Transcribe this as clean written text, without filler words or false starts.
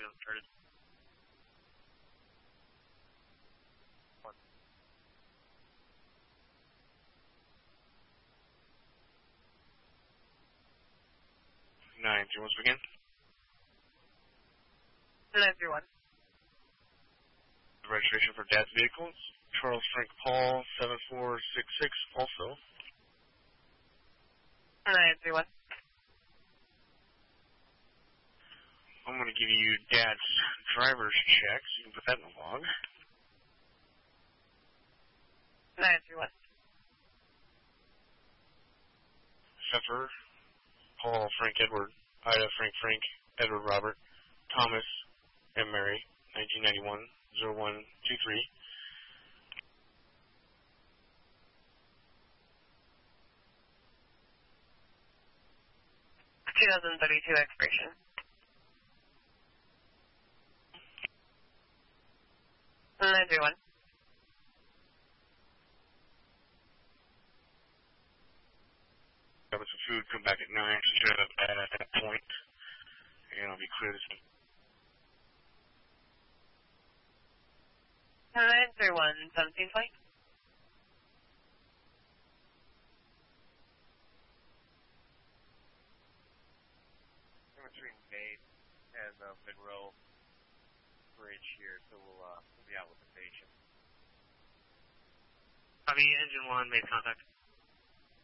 started. 931 begin. 931. The registration for Dad's vehicles, Charles Frank Paul 7466 also. 931. I'm going to give you Dad's driver's check, so you can put that in the log. 931. Pfeffer, Paul Frank Edward, Ida Frank Frank, Edward Robert, Thomas and Mary, 1991-0123. 2032 expiration. 931. Grab some food, come back at 9, so you should have at that point, and I'll be clear this. 931, 17 flight. Between Nate and the Monroe Bridge here, so we'll be out with the patient. Copy, engine 1, made contact.